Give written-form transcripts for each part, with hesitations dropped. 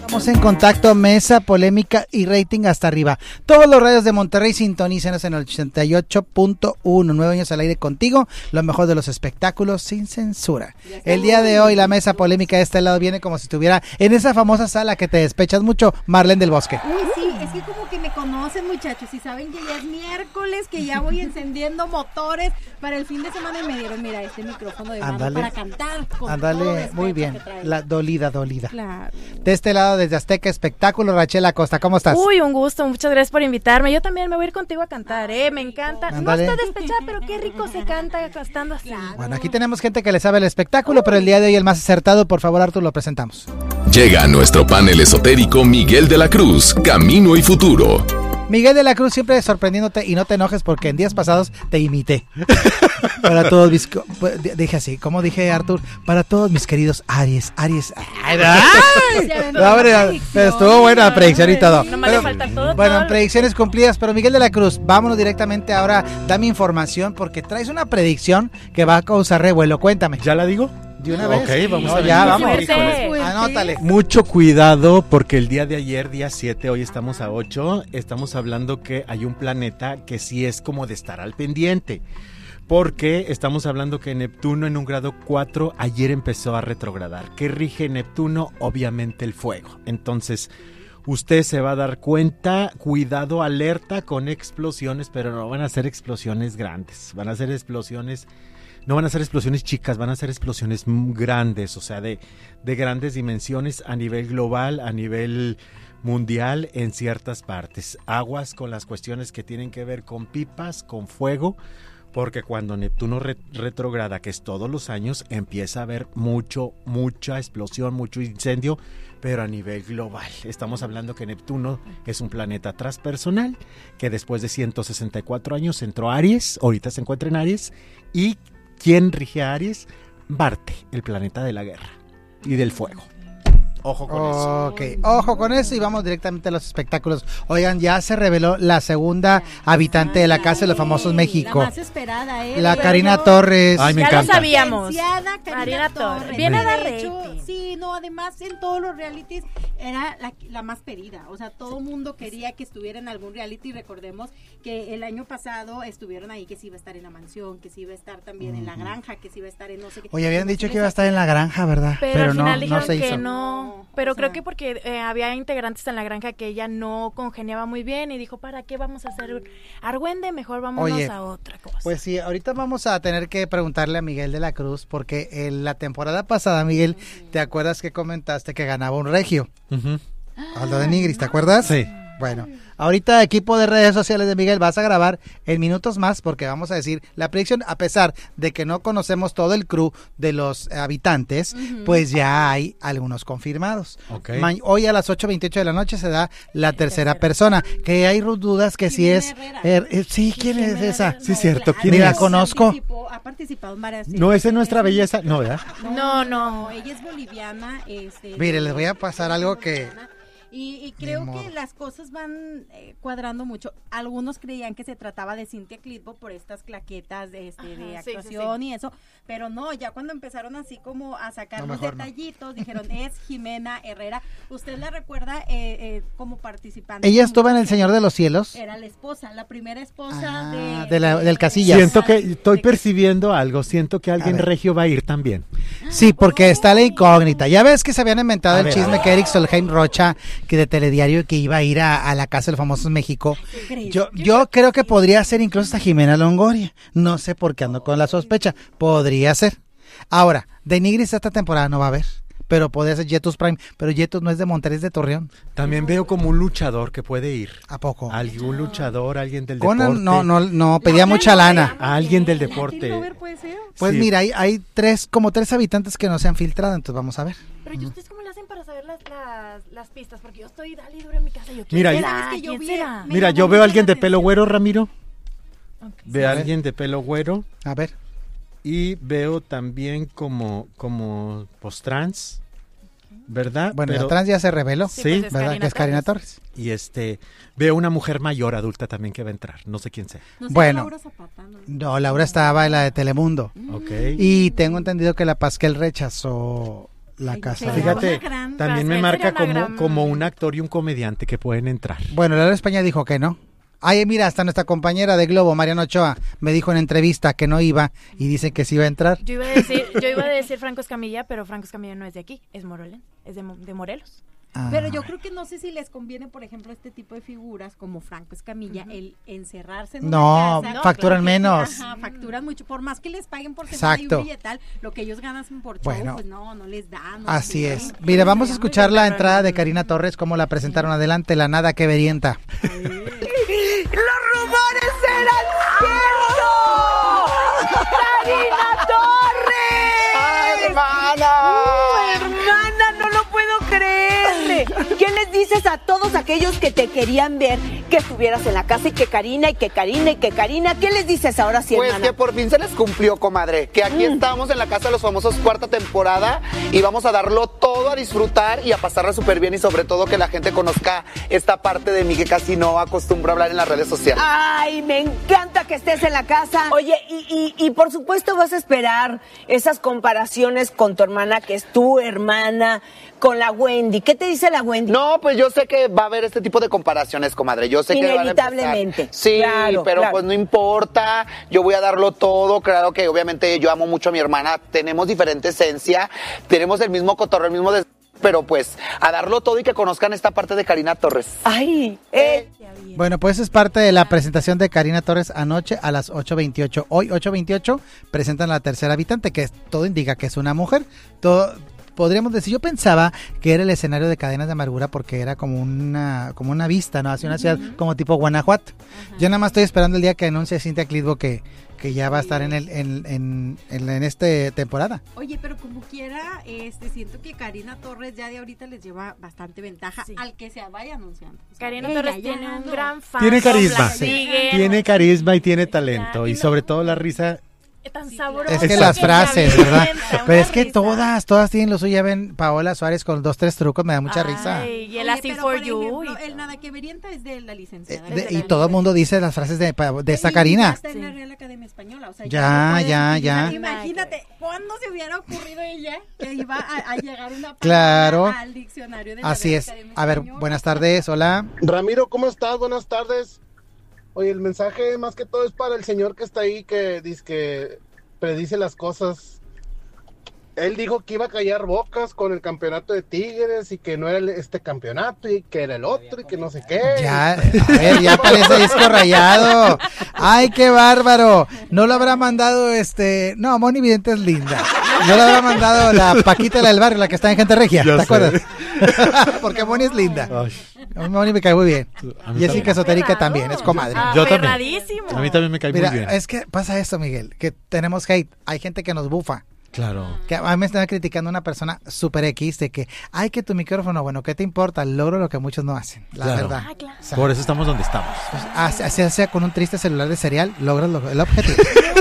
Estamos en contacto, mesa, polémica y rating hasta arriba. Todos los radios de Monterrey sintonícenos en el 88.1. 9 años al aire contigo, lo mejor de los espectáculos sin censura. El día de hoy la mesa polémica de este lado viene como si estuviera en esa famosa sala que te despechas mucho, Marlene del Bosque. Uy, sí, es que como que me conocen, muchachos, y saben que ya es miércoles, que ya voy encendiendo motores para el fin de semana y me dieron, mira, este micrófono de mano para cantar. Ándale, muy bien, la dolida. Claro. De este lado, desde Azteca Espectáculo, Rachel Acosta, ¿cómo estás? Uy, un gusto, muchas gracias por invitarme. Yo también me voy a ir contigo a cantar, me encanta. Ándale. No estoy despechada, pero qué rico se canta estando así. Claro. Bueno, aquí tenemos gente que le sabe el espectáculo, pero el día de hoy el más acertado, por favor, Artur, lo presentamos. Llega a nuestro panel esotérico Miguel de la Cruz, Camino y Futuro. Miguel de la Cruz, siempre sorprendiéndote, y no te enojes porque en días pasados te imité. Para todos mis... Dije así, como dije Artur, para todos mis queridos Aries. ¡Ay! No, hombre, estuvo buena la predicción y todo. No me le falta todo. Bueno, predicciones cumplidas, pero Miguel de la Cruz, vámonos directamente ahora, dame información porque traes una predicción que va a causar revuelo. Cuéntame. ¿Ya la digo? De una vez. Ok, vamos a ver. Ya, vamos. Fuerte. Anótale. Mucho cuidado porque el día de ayer, día 7, hoy estamos a 8, estamos hablando que hay un planeta que sí es como de estar al pendiente. Porque estamos hablando que Neptuno en un grado 4 ayer empezó a retrogradar. ¿Qué rige Neptuno? Obviamente el fuego. Entonces, usted se va a dar cuenta, cuidado, alerta con explosiones, pero no van a ser explosiones grandes. Van a ser explosiones... No van a ser explosiones chicas, van a ser explosiones grandes, o sea, de grandes dimensiones a nivel global, a nivel mundial en ciertas partes. Aguas con las cuestiones que tienen que ver con pipas, con fuego, porque cuando Neptuno retrograda, que es todos los años, empieza a haber mucha explosión, mucho incendio, pero a nivel global. Estamos hablando que Neptuno es un planeta transpersonal, que después de 164 años entró a Aries, ahorita se encuentra en Aries, y ¿quién rige a Aries? Marte, el planeta de la guerra y del fuego. Ojo con eso. Ok, ojo con eso y vamos directamente a los espectáculos. Oigan, ya se reveló la segunda habitante de la Casa de los Famosos México. La más esperada, La Karina Torres. Ay, me Ya encanta. lo sabíamos. Karina Torres. Viene a dar De hecho, rating. sí, no, además en todos los realities era la más pedida. O sea, todo mundo quería que estuviera en algún reality. Recordemos que el año pasado estuvieron ahí, que sí iba a estar en La Mansión, que sí iba a estar también en La Granja, que sí iba a estar en no sé qué. Oye, habían dicho que iba a estar en La Granja, ¿verdad? Pero al no, final no dijeron se hizo. que no. Pero o creo sea, que porque había integrantes en La Granja que ella no congeniaba muy bien y dijo, ¿para qué vamos a hacer argüende? Mejor vámonos Oye, a otra cosa. Pues sí, ahorita vamos a tener que preguntarle a Miguel de la Cruz porque en la temporada pasada, Miguel, ¿te acuerdas que comentaste que ganaba un regio? Aldo de Nigris, ¿te acuerdas? Sí. Bueno, ahorita equipo de redes sociales de Miguel vas a grabar en minutos más porque vamos a decir la predicción, a pesar de que no conocemos todo el crew de los habitantes, pues ya hay algunos confirmados. Okay. Hoy a las 8:28 de la noche se da la tercera persona, que hay dudas que si es... sí, ¿quién es esa? Sí, cierto, ¿quién Ni la es? conozco. Ha participado en varias... No, esa es nuestra belleza, no, ¿verdad? No, ella es boliviana. Mire, les voy a pasar algo que... Y creo que las cosas van cuadrando mucho. Algunos creían que se trataba de Cintia Clitbo por estas claquetas de actuación y eso, pero no, ya cuando empezaron así como a sacar los detallitos, dijeron, es Jimena Herrera. ¿Usted la recuerda como participante? Ella estuvo en El Señor de los Cielos. Era la esposa, la primera esposa del Casillas. Siento que estoy percibiendo algo, siento que alguien regio va a ir también. Sí, porque está la incógnita. Ya ves que se habían inventado el chisme que Eric Solheim Rocha, que de Telediario, que iba a ir a la Casa de los Famosos México. Yo creo que podría ser incluso hasta Jimena Longoria. No sé por qué ando con la sospecha. Podría ser. Ahora, de Nigris esta temporada no va a haber, pero podría ser Jetus Prime. Pero Jetus no es de Monterrey, es de Torreón. También veo como un luchador que puede ir. ¿A poco? Algún luchador, alguien del Conan, deporte. no, pedía mucha lana. Alguien del deporte. Pues Sí. mira, hay como tres habitantes que no se han filtrado, entonces vamos a ver. Pero ¿y ustedes cómo le hacen para saber las pistas? Porque yo estoy dale y duro en mi casa. Yo, Mira, ¿quién será? Mira, yo veo a alguien de pelo güero, Ramiro. Okay. Veo a alguien de pelo güero. A ver. Y veo también como post-trans, ¿verdad? Bueno, Pero, la trans ya se reveló, sí, pues es ¿verdad? Karina Que es Karina Torres. y veo una mujer mayor, adulta también que va a entrar. No sé quién sea. Bueno. Laura Zapata, ¿no? No, Laura estaba en la de Telemundo. Ok. Y tengo entendido que la Pasquel rechazó La casa. Fíjate, también me marca como un actor y un comediante que pueden entrar. Bueno, la España dijo que no. Ay, mira, hasta nuestra compañera de Globo, Mariana Ochoa, me dijo en entrevista que no iba y dice que sí iba a entrar. Yo iba a decir Franco Escamilla, pero Franco Escamilla no es de aquí, es Morolén, es de Morelos. Pero yo creo que no sé si les conviene, por ejemplo, este tipo de figuras como Franco Escamilla, el encerrarse en una casa. No, facturan menos. Ajá, facturan mucho, por más que les paguen por semana y tal, lo que ellos ganan por show, pues no les dan. Así es. Mira, vamos a escuchar la entrada de Karina Torres, cómo la presentaron. Adelante, la nada que verienta. ¡Los rumores eran ciertos! ¡Karina Torres! ¡Hermana, no lo puedo creer! ¿Qué les dices a todos aquellos que te querían ver que estuvieras en la casa y que Karina? ¿Qué les dices ahora sí, hermana? Pues que por fin se les cumplió, comadre. Que aquí estamos en la Casa de los Famosos, 4ª temporada, y vamos a darlo todo, a disfrutar y a pasarla súper bien, y sobre todo que la gente conozca esta parte de mí que casi no acostumbro a hablar en las redes sociales. Ay, me encanta que estés en la casa. Oye, y por supuesto vas a esperar esas comparaciones con tu hermana, que es tu hermana, con la Wendy. ¿Qué te dice la Wendy? No, pues yo sé que va a haber este tipo de comparaciones, comadre. Yo sé que van a inevitablemente. Sí, claro, pero pues no importa. Yo voy a darlo todo. Claro que obviamente yo amo mucho a mi hermana. Tenemos diferente esencia. Tenemos el mismo cotorreo, el mismo pero pues a darlo todo y que conozcan esta parte de Karina Torres. Ay, Bueno, pues es parte de la presentación de Karina Torres anoche a las 8:28. Hoy 8:28 presentan a la tercera habitante, que todo indica que es una mujer. Podríamos decir, yo pensaba que era el escenario de Cadenas de Amargura porque era como una vista, ¿no? Hacia una ciudad como tipo Guanajuato. Yo nada más estoy esperando el día que anuncie Cintia Clitbo que ya va a estar en esta temporada. Oye, pero como quiera, siento que Karina Torres ya de ahorita les lleva bastante ventaja al que se vaya anunciando. O sea, Karina Torres tiene un gran fan. Tiene carisma, tiene carisma y tiene talento, y sobre todo la risa. Tan sabroso. Es que las frases, ¿verdad? Pero es que todas tienen lo suyo. Ya ven, Paola Suárez con 2-3 trucos, me da mucha risa. Y el Así for You. Ejemplo, el nada que verienta es de la licenciada. Y todo el mundo dice las frases de esta Karina. Ya está en la Real Academia Española. O sea, ya. Imagínate, ¿cuándo se hubiera ocurrido ella que iba a llegar una palabra al diccionario de la Así Real es. Academia A ver, Española? buenas tardes, hola. Ramiro, ¿cómo estás? Buenas tardes. Oye, el mensaje más que todo es para el señor que está ahí, que dice que predice las cosas. Él dijo que iba a callar bocas con el campeonato de Tigres y que no era este campeonato y que era el otro y que no sé qué. Ya, a ver, ya parece disco rayado. Ay, qué bárbaro. No lo habrá mandado No, Moni Vidente es linda. No lo habrá mandado la Paquita, la del barrio, la que está en Gente Regia. ¿Te acuerdas? Porque Moni es linda. A mí Moni me cae muy bien. Y es que esotérica también, es comadre. Yo también. A mí también me cae muy bien. Es que pasa esto, Miguel, que tenemos hate. Hay gente que nos bufa. Claro. Que a mí me estaba criticando una persona super X de que, ay, que tu micrófono, bueno, ¿qué te importa? Logro lo que muchos no hacen, la verdad. Claro. O sea, por eso estamos donde estamos. Pues, así sea con un triste celular de cereal, logras el objetivo.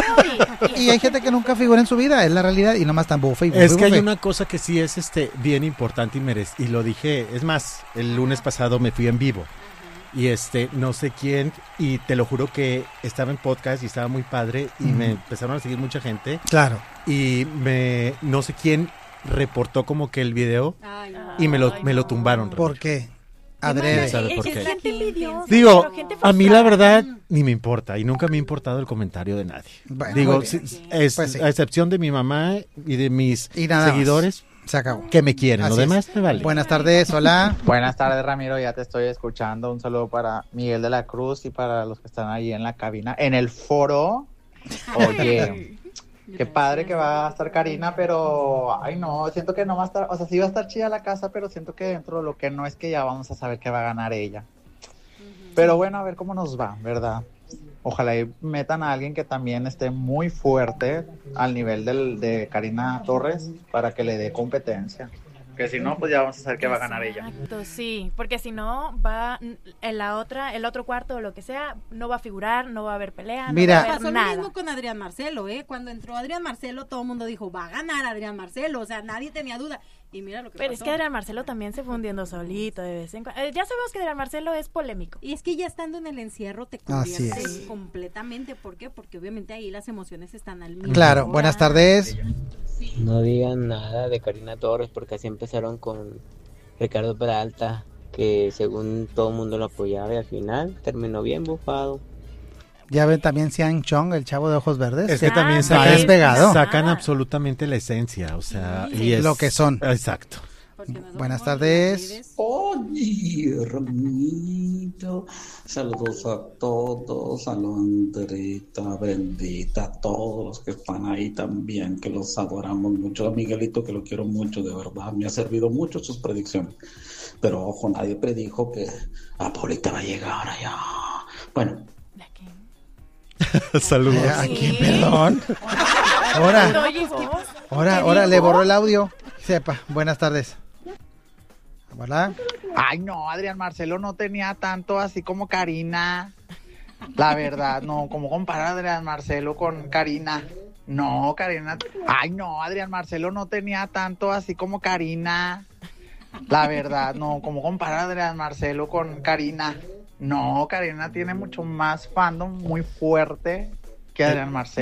Y hay gente que nunca figura en su vida, es la realidad, y nomás tan bufe y bufe. Es que hay una cosa que sí es bien importante y lo dije, es más, el lunes pasado me fui en vivo. Y no sé quién, y te lo juro que estaba en podcast y estaba muy padre y me empezaron a seguir mucha gente. Claro. Y no sé quién reportó como que el video y me lo tumbaron. ¿Por qué? Adrede. ¿Sabe por qué? Gente envidiosa, digo, a mí la verdad ni me importa y nunca me ha importado el comentario de nadie. Bueno, digo, pues sí. A excepción de mi mamá y de mis seguidores. Se acabó. Que me quieren, Así lo demás me vale. Buenas tardes, hola. Buenas tardes, Ramiro, ya te estoy escuchando. Un saludo para Miguel de la Cruz y para los que están ahí en la cabina, en el foro. Oye, qué padre que va a estar Karina, pero ay no, siento que no va a estar, o sea, sí va a estar chida la casa, pero siento que dentro de lo que no es que ya vamos a saber que va a ganar ella. Pero bueno, a ver cómo nos va, ¿verdad? Ojalá y metan a alguien que también esté muy fuerte al nivel de Karina Torres para que le dé competencia. Que si no, pues ya vamos a saber que va a ganar ella. Exacto, sí, porque si no, va en el otro cuarto o lo que sea, no va a figurar, no va a haber pelea, Mira, no va a haber pasó nada. lo mismo con Adrián Marcelo, Cuando entró Adrián Marcelo, todo el mundo dijo, va a ganar Adrián Marcelo, o sea, nadie tenía duda. Y mira lo que Pero pasó. es que Adrián Marcelo también se fue hundiendo solito de vez en cuando. Ya sabemos que Adrián Marcelo es polémico. Y es que ya estando en el encierro te Así conviertes completamente. ¿Por qué? Porque obviamente ahí las emociones están al mínimo. Claro, buenas tardes. No digan nada de Karina Torres porque así empezaron con Ricardo Peralta, que según todo el mundo lo apoyaba y al final terminó bien bufado. Ya ven también Sean Chong, el chavo de ojos verdes. Es que también sacan absolutamente la esencia, o sea, sí, y es lo que son. Exacto. Buenas tardes. Oye, hermanito. Saludos a todos, a Andrita, Bendita, a todos los que están ahí también, que los adoramos mucho. A Miguelito, que lo quiero mucho, de verdad. Me ha servido mucho sus predicciones. Pero ojo, nadie predijo que Apolita va a llegar allá. Bueno. Saludos. Aquí, perdón. Ahora le borró el audio. Sepa, buenas tardes. Hola. Ay, no, Adrián Marcelo no tenía tanto así como Karina. La verdad, no, ¿cómo comparar a Adrián Marcelo con Karina? No, Karina. Ay, no, Adrián Marcelo no tenía tanto así como Karina. La verdad, no, ¿cómo comparar a Adrián Marcelo con Karina? No, Karina tiene mucho más fandom muy fuerte que Adrián Marcelo.